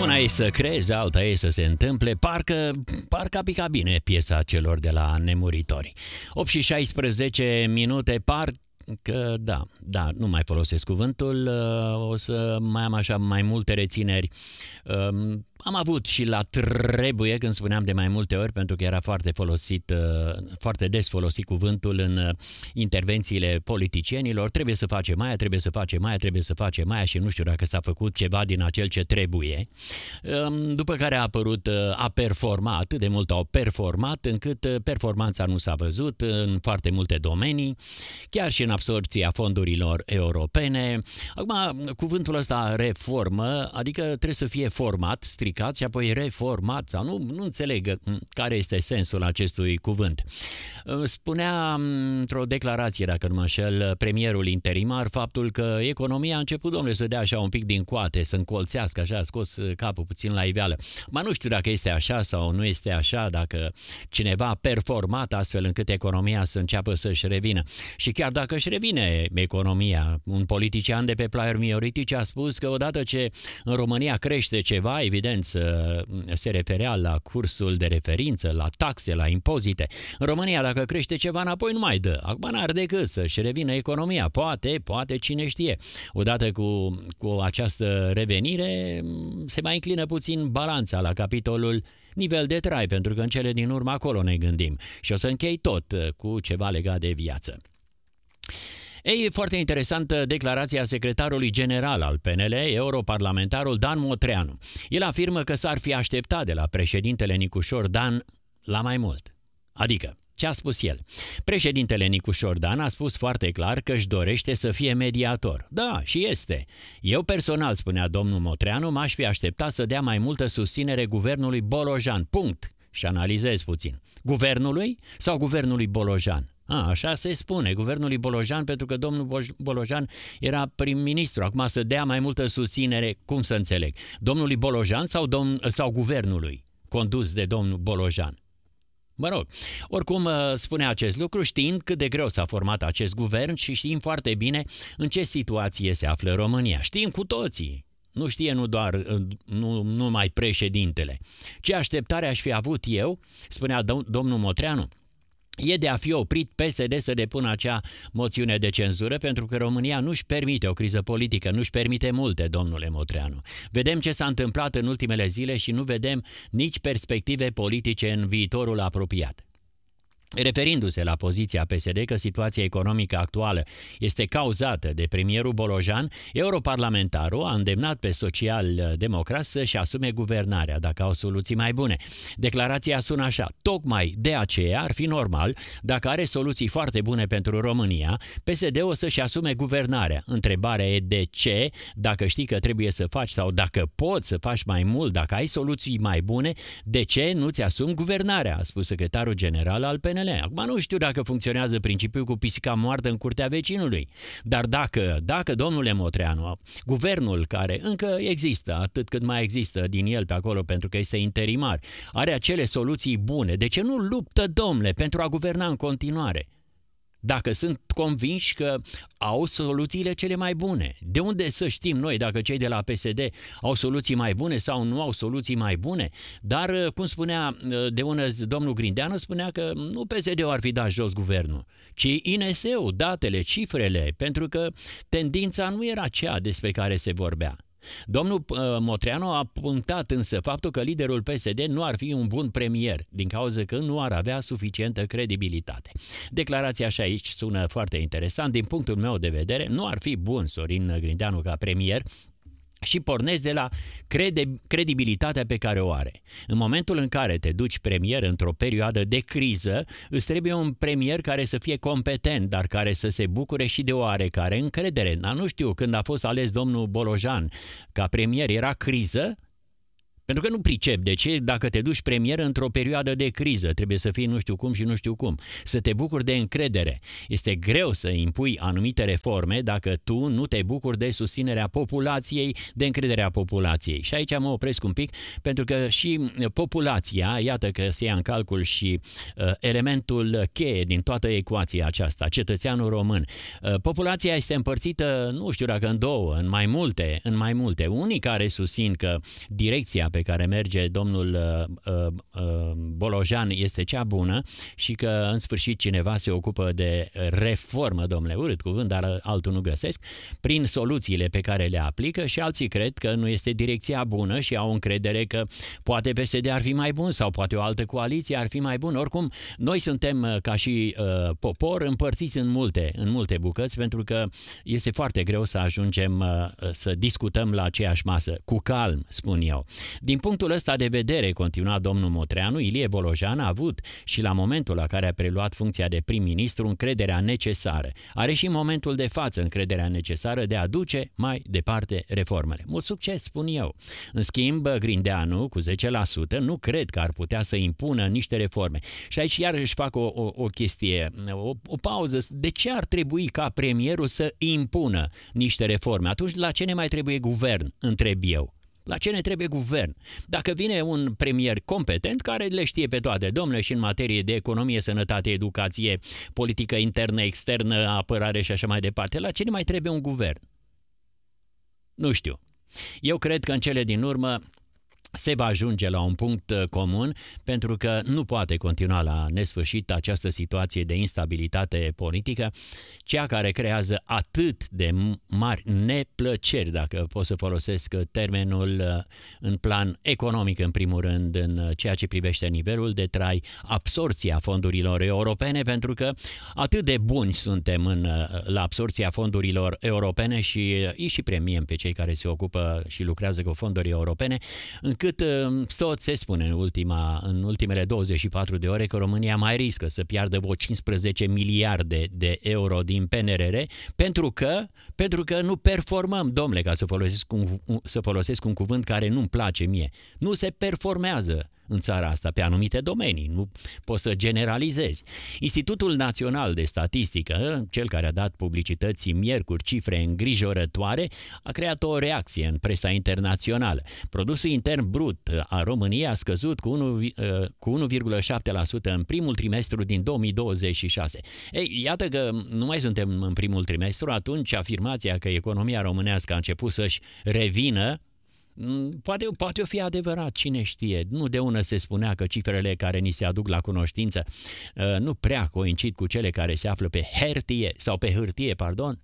Una e să crezi, alta e să se întâmple. Parcă a picat bine piesa celor de la Nemuritori. 8 și 16 minute, că da, nu mai folosesc cuvântul, o să mai am așa mai multe rețineri. Am avut și la trebuie, când spuneam de mai multe ori, pentru că era foarte des folosit cuvântul în intervențiile politicienilor. Trebuie să facem aia, trebuie să facem aia și nu știu dacă s-a făcut ceva din acel ce trebuie. După care a performat, atât de mult au performat, încât performanța nu s-a văzut în foarte multe domenii, chiar și în absorbția fondurilor europene. Acum, cuvântul ăsta reformă, adică trebuie să fie format, stricat și apoi reformat, sau nu înțeleg care este sensul acestui cuvânt. Spunea într-o declarație, dacă nu mă înșel, premierul interimar, faptul că economia a început, domnule, să dea așa un pic din coate, să încolțească așa, a scos capul puțin la iveală. Nu știu dacă este așa sau nu este așa, dacă cineva a performat astfel încât economia să înceapă să-și revină. Și chiar dacă își revine economia, un politician de pe plaiuri mioritice a spus că odată ce în România crește ceva, evident se referea la cursul de referință, la taxe, la impozite. În România, dacă crește ceva înapoi, nu mai dă. Acum n-ar decât să-și revină economia. Poate, cine știe. Odată cu această revenire se mai înclină puțin balanța la capitolul nivel de trai, pentru că în cele din urmă acolo ne gândim. Și o să închei tot cu ceva legat de viață. Ei, foarte interesantă declarația secretarului general al PNL, europarlamentarul Dan Motreanu. El afirmă că s-ar fi așteptat de la președintele Nicușor Dan la mai mult. Adică, ce a spus el? Președintele Nicușor Dan a spus foarte clar că își dorește să fie mediator. Da, și este. Eu personal, spunea domnul Motreanu, m-aș fi așteptat să dea mai multă susținere guvernului Bolojan. Punct. Și analizez puțin. Guvernului sau guvernului Bolojan? Așa se spune, guvernului Bolojan, pentru că domnul Bolojan era prim-ministru. Acum să dea mai multă susținere, cum să înțeleg? Domnului Bolojan sau guvernului condus de domnul Bolojan? Mă rog, oricum spune acest lucru știind cât de greu s-a format acest guvern și știm foarte bine în ce situație se află România. Știm cu toții. Nu știe numai președintele. Ce așteptare aș fi avut eu, spunea domnul Motreanu, e de a fi oprit PSD să depună acea moțiune de cenzură, pentru că România nu-și permite o criză politică, nu-și permite multe, domnule Motreanu. Vedem ce s-a întâmplat în ultimele zile și nu vedem nici perspective politice în viitorul apropiat. Referindu-se la poziția PSD că situația economică actuală este cauzată de premierul Bolojan, europarlamentarul a îndemnat pe social-democrați să-și asume guvernarea dacă au soluții mai bune. Declarația sună așa: tocmai de aceea ar fi normal, dacă are soluții foarte bune pentru România, PSD-ul să-și asume guvernarea. Întrebarea e de ce, dacă știi că trebuie să faci sau dacă poți să faci mai mult, dacă ai soluții mai bune, de ce nu-ți asumi guvernarea, a spus secretarul general al PNL. Acum nu știu dacă funcționează principiul cu pisica moartă în curtea vecinului, dar dacă domnule Motreanu, guvernul care încă există, atât cât mai există din el pe acolo pentru că este interimar, are acele soluții bune, de ce nu luptă, domnule, pentru a guverna în continuare? Dacă sunt convinși că au soluțiile cele mai bune. De unde să știm noi dacă cei de la PSD au soluții mai bune sau nu au soluții mai bune? Dar, cum spunea de ună domnul Grindeanu, spunea că nu PSD-ul ar fi dat jos guvernul, ci INS-ul, datele, cifrele, pentru că tendința nu era cea despre care se vorbea. Domnul Motreanu a punctat însă faptul că liderul PSD nu ar fi un bun premier, din cauza că nu ar avea suficientă credibilitate. Declarația așa aici sună foarte interesant. Din punctul meu de vedere, nu ar fi bun Sorin Grindeanu ca premier, și pornesc de la credibilitatea pe care o are. În momentul în care te duci premier într-o perioadă de criză, îți trebuie un premier care să fie competent, dar care să se bucure și de oarecare încredere. Nu știu, când a fost ales domnul Bolojan ca premier, era criză? Pentru că nu pricep de ce dacă te duci premier într-o perioadă de criză, trebuie să fii nu știu cum și nu știu cum, să te bucuri de încredere. Este greu să impui anumite reforme dacă tu nu te bucuri de susținerea populației, de încrederea populației. Și aici mă opresc un pic, pentru că și populația, iată că se ia în calcul și elementul cheie din toată ecuația aceasta, cetățeanul român. Populația este împărțită, nu știu dacă în două, în mai multe. Unii care susțin că direcția pe care merge domnul Bolojan este cea bună și că în sfârșit cineva se ocupă de reformă, domnule, urât cuvânt, dar altul nu găsesc, prin soluțiile pe care le aplică, și alții cred că nu este direcția bună și au încredere că poate PSD ar fi mai bun sau poate o altă coaliție ar fi mai bună. Oricum, noi suntem ca și popor împărțiți în multe bucăți, pentru că este foarte greu să ajungem să discutăm la aceeași masă. Cu calm, spun eu. Din punctul ăsta de vedere, continua domnul Motreanu, Ilie Bolojan a avut și la momentul la care a preluat funcția de prim-ministru încrederea necesară. Are și în momentul de față încrederea necesară de a duce mai departe reformele. Mult succes, spun eu. În schimb, Grindeanu, cu 10%, nu cred că ar putea să impună niște reforme. Și aici iar își fac o chestie, o pauză. De ce ar trebui ca premierul să impună niște reforme? Atunci la ce ne mai trebuie guvern, întreb eu? La ce ne trebuie guvern? Dacă vine un premier competent care le știe pe toate, domnule, și în materie de economie, sănătate, educație, politică internă, externă, apărare și așa mai departe, la ce ne mai trebuie un guvern? Nu știu. Eu cred că în cele din urmă se va ajunge la un punct comun, pentru că nu poate continua la nesfârșit această situație de instabilitate politică, cea care creează atât de mari neplăceri, dacă pot să folosesc termenul, în plan economic în primul rând, în ceea ce privește nivelul de trai, absorția fondurilor europene, pentru că atât de buni suntem la absorția fondurilor europene și îi și premiem pe cei care se ocupă și lucrează cu fonduri europene, încât tot se spune în ultimele 24 de ore că România mai riscă să piardă vreo 15 miliarde de euro din PNRR pentru că nu performăm, domnule, ca să folosesc un cuvânt care nu-mi place mie. Nu se performează în țara asta pe anumite domenii, nu poți să generalizezi. Institutul Național de Statistică, cel care a dat publicității miercuri cifre îngrijorătoare, a creat o reacție în presa internațională. Produsul intern brut a României a scăzut cu 1,7% în primul trimestru din 2026. Ei, iată că nu mai suntem în primul trimestru, atunci afirmația că economia românească a început să-și revină poate o fi adevărat, cine știe. Nu de ună se spunea că cifrele care ni se aduc la cunoștință nu prea coincid cu cele care se află pe hârtie.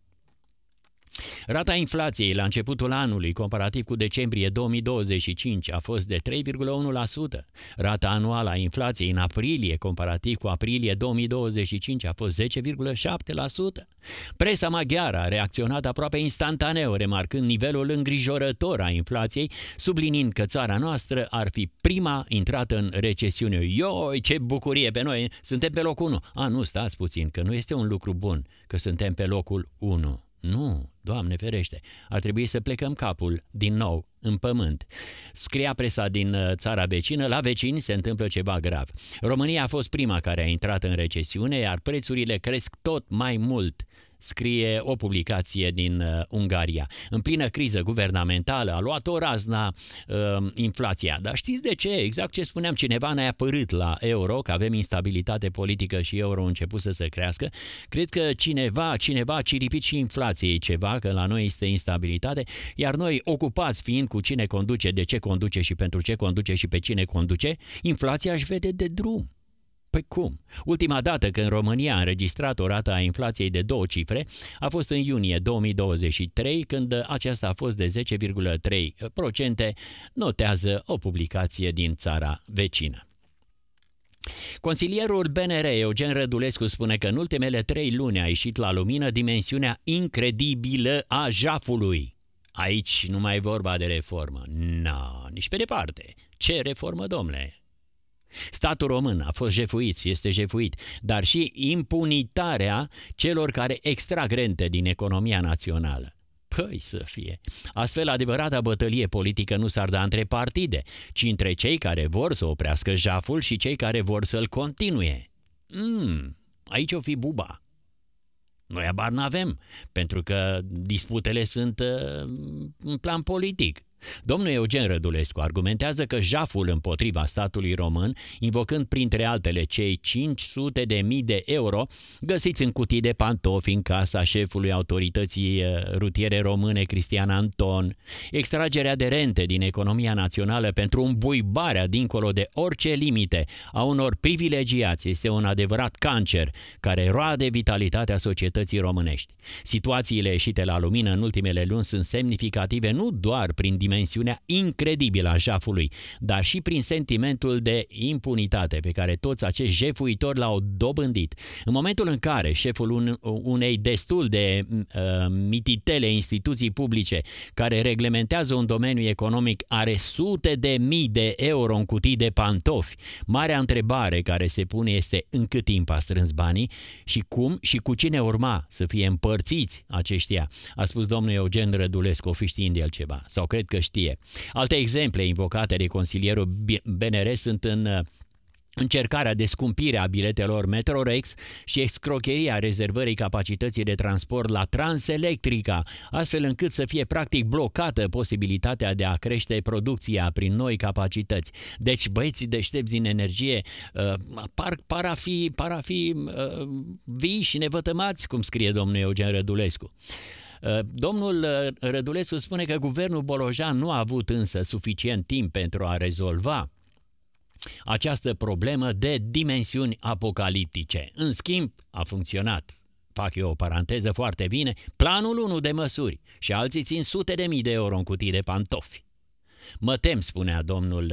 Rata inflației la începutul anului, comparativ cu decembrie 2025, a fost de 3,1%. Rata anuală a inflației în aprilie, comparativ cu aprilie 2025, a fost 10,7%. Presa maghiară a reacționat aproape instantaneu, remarcând nivelul îngrijorător a inflației, subliniind că țara noastră ar fi prima intrată în recesiune. Ioi, ce bucurie pe noi! Suntem pe locul 1. Nu, stați puțin, că nu este un lucru bun că suntem pe locul 1. Nu, Doamne ferește, ar trebui să plecăm capul din nou în pământ. Scria presa din țara vecină, la vecini se întâmplă ceva grav. România a fost prima care a intrat în recesiune, iar prețurile cresc tot mai mult, scrie o publicație din Ungaria. În plină criză guvernamentală a luat-o razna inflația. Dar știți de ce? Exact ce spuneam, cineva ne-a părât la euro, că avem instabilitate politică și euro a început să se crească. Cred că cineva a ciripit și inflației ceva, că la noi este instabilitate, iar noi, ocupați fiind cu cine conduce, de ce conduce și pentru ce conduce și pe cine conduce, inflația își vede de drum. Păi cum? Ultima dată când România a înregistrat o rată a inflației de 2 cifre a fost în iunie 2023, când aceasta a fost de 10,3%, notează o publicație din țara vecină. Consilierul BNR, Eugen Rădulescu, spune că în ultimele 3 luni a ieșit la lumină dimensiunea incredibilă a jafului. Aici nu mai e vorba de reformă. Nici pe departe. Ce reformă, domnule? Statul român a fost jefuit și este jefuit, dar și impunitarea celor care extrag rente din economia națională. Păi să fie. Astfel, adevărata bătălie politică nu s-ar da între partide, ci între cei care vor să oprească jaful și cei care vor să-l continue. Aici o fi buba. Noi abar n-avem, pentru că disputele sunt în plan politic. Domnul Eugen Rădulescu argumentează că jaful împotriva statului român, invocând printre altele cei 500.000 de euro găsiți în cutii de pantofi în casa șefului autorității rutiere române Cristian Anton, extragerea de rente din economia națională pentru îmbuibarea dincolo de orice limite a unor privilegiați este un adevărat cancer care roade vitalitatea societății românești. Situațiile ieșite la lumină în ultimele luni sunt semnificative nu doar prin dimensiunea incredibilă a jafului, dar și prin sentimentul de impunitate pe care toți acești jefuitori l-au dobândit. În momentul în care șeful unei destul de mititele instituții publice care reglementează un domeniu economic are sute de mii de euro în cutii de pantofi, marea întrebare care se pune este în cât timp a strâns banii și cum și cu cine urma să fie împărțiți aceștia, a spus domnul Eugen Rădulescu, o fi știind el ceva, sau cred că știe. Alte exemple invocate de consilierul BNR sunt în încercarea de scumpire a biletelor Metrorex și escrocheria rezervării capacității de transport la Transelectrica, astfel încât să fie practic blocată posibilitatea de a crește producția prin noi capacități. Deci băieții deștepți din energie par a fi vii și nevătămați, cum scrie domnul Eugen Rădulescu. Domnul Rădulescu spune că guvernul Bolojan nu a avut însă suficient timp pentru a rezolva această problemă de dimensiuni apocaliptice. În schimb, a funcționat, fac eu o paranteză foarte bine, planul 1 de măsuri și alții țin sute de mii de euro în cutii de pantofi. Mă tem, spunea domnul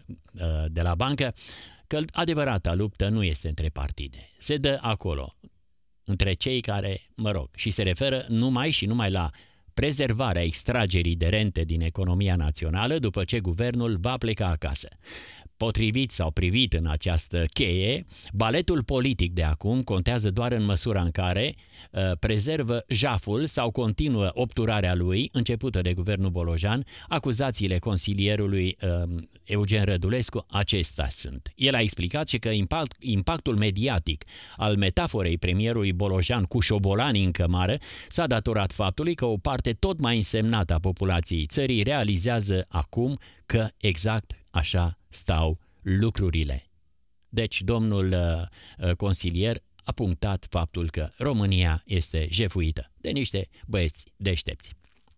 de la bancă, că adevărata luptă nu este între partide. Se dă acolo, între cei care, și se referă numai la prezervarea extragerii de rente din economia națională după ce guvernul va pleca acasă. Potrivit sau privit în această cheie, baletul politic de acum contează doar în măsura în care prezervă jaful sau continuă obturarea lui, începută de guvernul Bolojan. Acuzațiile consilierului Eugen Rădulescu acestea sunt. El a explicat și că impactul mediatic al metaforei premierului Bolojan cu șobolanii în cămară s-a datorat faptului că o parte tot mai însemnată a populației țării realizează acum că exact așa stau lucrurile. Deci, domnul consilier a punctat faptul că România este jefuită de niște băieți deștepți.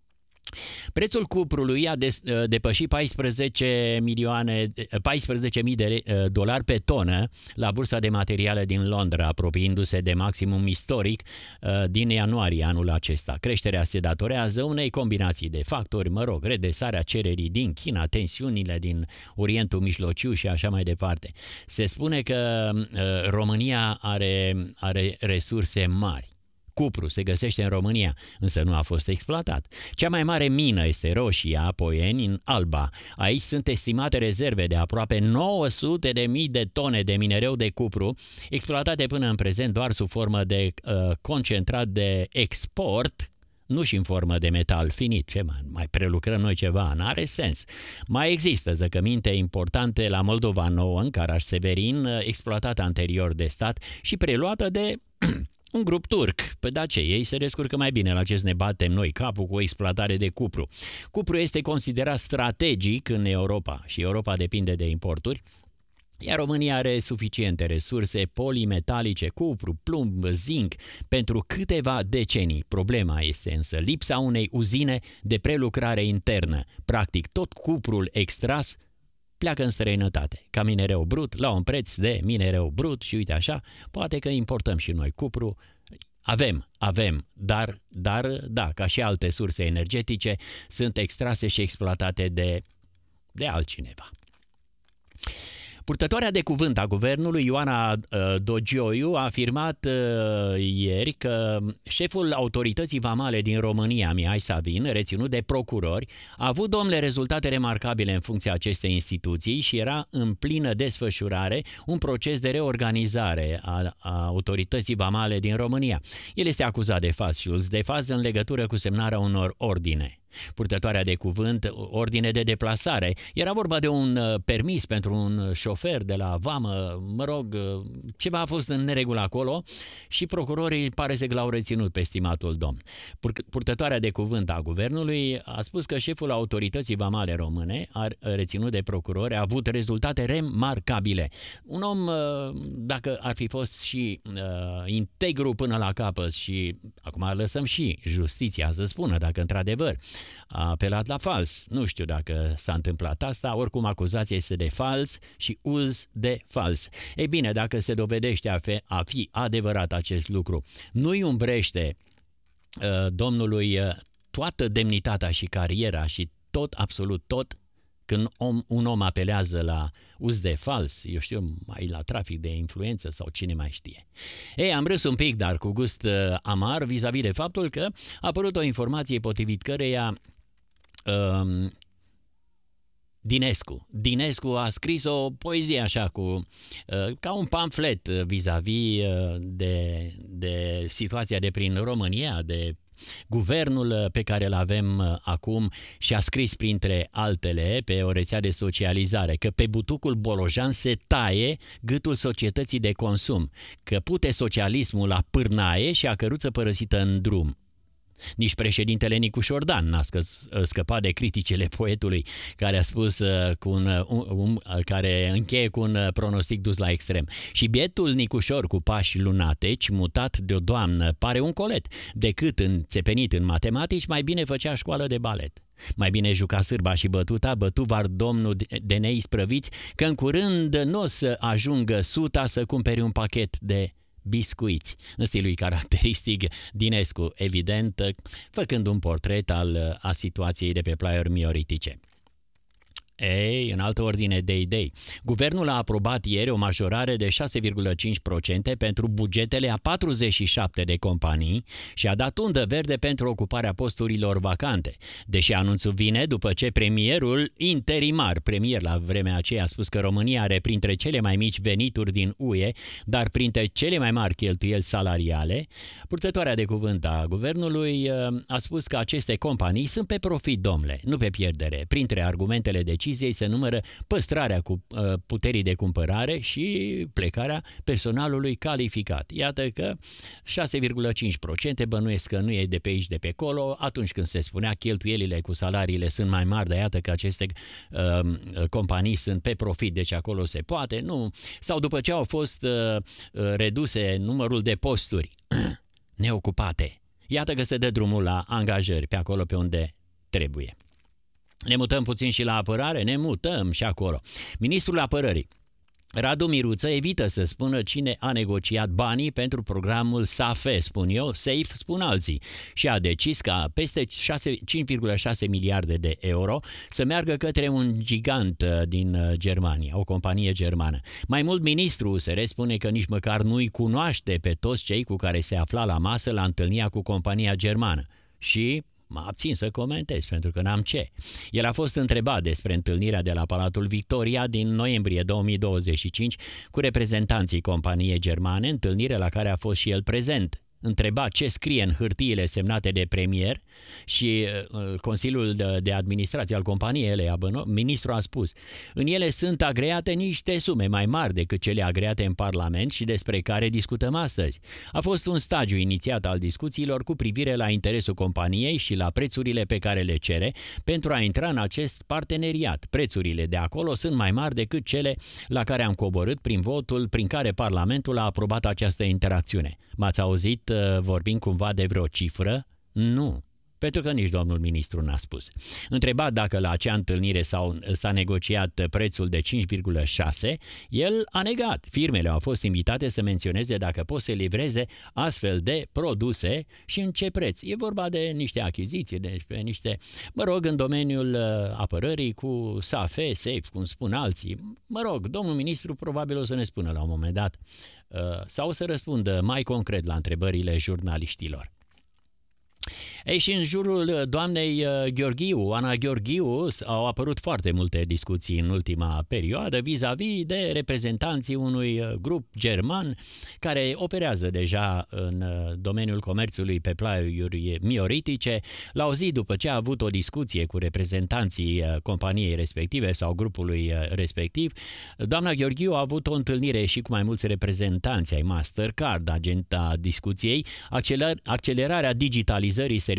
Prețul cuprului a depășit 14.000 de dolari pe tonă la bursa de materiale din Londra, apropiindu-se de maximum istoric din ianuarie anul acesta. Creșterea se datorează unei combinații de factori, redresarea cererii din China, tensiunile din Orientul Mijlociu și așa mai departe. Se spune că România are resurse mari. Cupru se găsește în România, însă nu a fost exploatat. Cea mai mare mină este Roșia, Poieni, în Alba. Aici sunt estimate rezerve de aproape 900.000 de tone de minereu de cupru, exploatate până în prezent doar sub formă de concentrat de export, nu și în formă de metal finit. Ce mai prelucrăm noi ceva? N-are sens. Mai există zăcăminte importante la Moldova Nouă, în Caraș-Severin, exploatată anterior de stat și preluată de un grup turc. Păi da, ce? Ei se descurcă mai bine, la ce ne batem noi capul cu o exploatare de cupru. Cupru este considerat strategic în Europa și Europa depinde de importuri, iar România are suficiente resurse polimetalice, cupru, plumb, zinc pentru câteva decenii. Problema este însă lipsa unei uzine de prelucrare internă. Practic tot cuprul extras pleacă în străinătate, ca minereu brut, la un preț de minereu brut și uite așa, poate că importăm și noi cupru. Avem, dar da, ca și alte surse energetice, sunt extrase și exploatate de altcineva. Purtătoarea de cuvânt a guvernului, Ioana Dogioiu, a afirmat ieri că șeful autorității vamale din România, Mihai Savin, reținut de procurori, a avut, domnule, rezultate remarcabile în funcția acestei instituții și era în plină desfășurare un proces de reorganizare a autorității vamale din România. El este acuzat de fals și ulz de fază în legătură cu semnarea unor ordine. Purtătoarea de cuvânt, ordine de deplasare. Era vorba de un permis pentru un șofer de la vamă, ceva a fost în neregulă acolo și procurorii pare să l-au reținut pe stimatul domn. Purtătoarea de cuvânt a guvernului a spus că șeful autorității vamale române, reținut de procurori, a avut rezultate remarcabile. Un om, dacă ar fi fost și integru până la capăt și acum lăsăm și justiția să spună dacă într-adevăr a apelat la fals. Nu știu dacă s-a întâmplat asta, oricum acuzația este de fals și uz de fals. Ei bine, dacă se dovedește a fi adevărat acest lucru, nu-i umbrește domnului toată demnitatea și cariera și tot, absolut tot, când un om apelează la uz de fals, eu știu, mai la trafic de influență sau cine mai știe. Ei, am râs un pic, dar cu gust amar, vis-a-vis de faptul că a apărut o informație potrivit căreia Dinescu a scris o poezie așa ca un pamflet vis-a-vis de situația de prin România, de guvernul pe care îl avem acum și a scris printre altele pe o rețea de socializare că pe butucul bolojan se taie gâtul societății de consum, că pute socialismul la pârnaie și a căruță părăsită în drum. Nici președintele Nicu Șordan n-a scăpat de criticile poetului care a spus care încheie cu un pronostic dus la extrem. Și bietul Nicușor cu pași lunateci, mutat de o doamnă, pare un colet, decât înțepenit în matematici, mai bine făcea școală de balet. Mai bine juca sârba și bătuta, bătuvar domnul de neisprăviți, că în curând nu o să ajungă suta să cumpere un pachet de biscuiți, în stilul caracteristic Dinescu, evident, făcând un portret a situației de pe plaiuri mioritice. Ei, în altă ordine de idei, guvernul a aprobat ieri o majorare de 6,5% pentru bugetele a 47 de companii și a dat undă verde pentru ocuparea posturilor vacante. Deși anunțul vine după ce premierul interimar, premier la vremea aceea, a spus că România are printre cele mai mici venituri din UE, dar printre cele mai mari cheltuieli salariale, purtătoarea de cuvânt a guvernului a spus că aceste companii sunt pe profit, domnule, nu pe pierdere. Printre argumentele deciziei se numără păstrarea puterii de cumpărare și plecarea personalului calificat. Iată că 6,5% bănuiesc că nu e de pe aici, de pe acolo, atunci când se spunea cheltuielile cu salariile sunt mai mari, dar iată că aceste companii sunt pe profit, deci acolo se poate, nu. Sau după ce au fost reduse numărul de posturi neocupate, iată că se dă drumul la angajări pe acolo pe unde trebuie. Ne mutăm puțin și la apărare? Ne mutăm și acolo. Ministrul Apărării, Radu Miruță, evită să spună cine a negociat banii pentru programul SAFE, spun eu, SAFE spun alții, și a decis ca peste 5,6 miliarde de euro să meargă către un gigant din Germania, o companie germană. Mai mult, ministrul USR spune că nici măcar nu-i cunoaște pe toți cei cu care se afla la masă la întâlnirea cu compania germană. Și mă abțin să comentez, pentru că n-am ce. El a fost întrebat despre întâlnirea de la Palatul Victoria din noiembrie 2025 cu reprezentanții companiei germane, întâlnire la care a fost și el prezent. Întreba ce scrie în hârtiile semnate de premier și Consiliul de Administrație al companiei Elea Băno, ministrul a spus: în ele sunt agreate niște sume mai mari decât cele agreate în Parlament și despre care discutăm astăzi. A fost un stagiu inițiat al discuțiilor cu privire la interesul companiei și la prețurile pe care le cere pentru a intra în acest parteneriat. Prețurile de acolo sunt mai mari decât cele la care am coborât prin votul prin care Parlamentul a aprobat această interacțiune. M-ați auzit vorbind cumva de vreo cifră? Nu. Pentru că nici domnul ministru n-a spus. Întrebat dacă la acea întâlnire s-a negociat prețul de 5,6, el a negat. Firmele au fost invitate să menționeze dacă pot să livreze astfel de produse și în ce preț. E vorba de niște achiziții, despre niște, în domeniul apărării cu SAFE, SAFE, cum spun alții. Domnul ministru probabil o să ne spună la un moment dat sau să răspundă mai concret la întrebările jurnaliștilor. Ei, și în jurul doamnei Gheorghiu, Ana Gheorghiu, au apărut foarte multe discuții în ultima perioadă vis-a-vis de reprezentanții unui grup german care operează deja în domeniul comerțului pe plaiuri mioritice. La o zi după ce a avut o discuție cu reprezentanții companiei respective sau grupului respectiv, doamna Gheorghiu a avut o întâlnire și cu mai mulți reprezentanți ai Mastercard, agenta discuției, accelerarea digitalizării